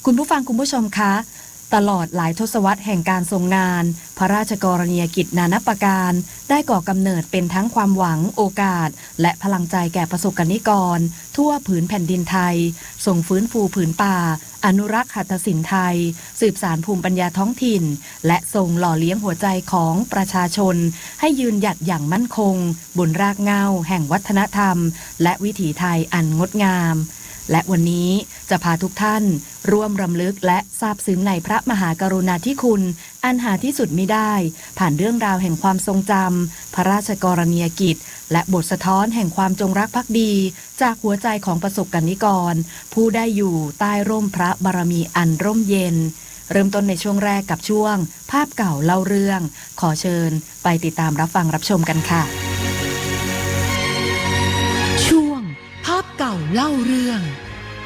คุณผู้ฟังคุณผู้ชมคะตลอดหลายทศวรรษแห่งการทรงงานพระราชกรณียกิจนานาประการได้ก่อกำเนิดเป็นทั้งความหวังโอกาสและพลังใจแก่ประสบกนิกรทั่วผืนแผ่นดินไทยส่งฟื้นฟูผืนป่าอนุรักษ์หัตถศิลป์ไทยสืบสานภูมิปัญญาท้องถิ่นและทรงหล่อเลี้ยงหัวใจของประชาชนให้ยืนหยัดอย่างมั่นคงบนรากเหง้าแห่งวัฒนธรรมและวิถีไทยอันงดงามและวันนี้จะพาทุกท่านร่วมรำลึกและซาบซึ้งในพระมหากรุณาธิคุณอันหาที่สุดมิได้ผ่านเรื่องราวแห่งความทรงจำพระราชกรณียกิจและบทสะท้อนแห่งความจงรักภักดีจากหัวใจของประสบกนิกรผู้ได้อยู่ใต้ร่มพระบารมีอันร่มเย็นเริ่มต้นในช่วงแรกกับช่วงภาพเก่าเล่าเรื่องขอเชิญไปติดตามรับฟังรับชมกันค่ะช่วงภาพเก่าเล่าเรื่อง